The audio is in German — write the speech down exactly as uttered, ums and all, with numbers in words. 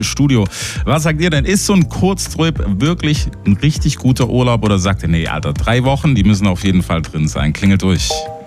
Studio. Was sagt ihr denn? Ist so ein Kurztrip wirklich ein richtig guter Urlaub oder sagt ihr, nee, Alter, drei Wochen, die müssen auf jeden Fall drin sein? Klingelt durch.